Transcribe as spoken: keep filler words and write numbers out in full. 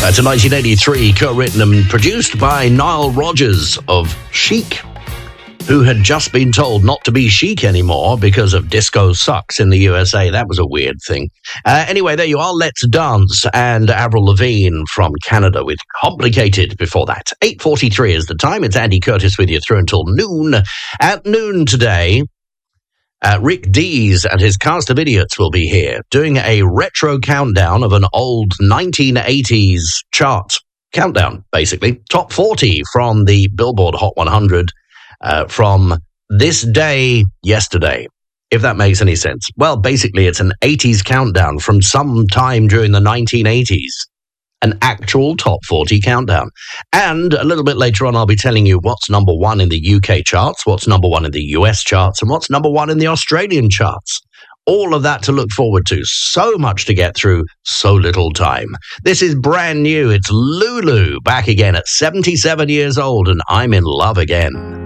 That's a nineteen eighty-three, co-written and produced by Nile Rodgers of Chic, who had just been told not to be chic anymore because of disco sucks in the U S A. That was a weird thing. Uh, anyway, there you are. Let's Dance, and Avril Lavigne from Canada with Complicated before that. eight forty-three is the time. It's Andy Curtis with you through until noon. At noon today, Uh, Rick Dees and his cast of idiots will be here doing a retro countdown of an old nineteen eighties chart. Countdown, basically. Top forty from the Billboard Hot one hundred uh, from this day yesterday, if that makes any sense. Well, basically, it's an eighties countdown from some time during the nineteen eighties. An actual top forty countdown. And a little bit later on, I'll be telling you what's number one in the U K charts, what's number one in the U S charts, and what's number one in the Australian charts. All of that to look forward to. So much to get through, so little time. This is brand new. It's Lulu, back again at seventy-seven years old, and I'm in love again.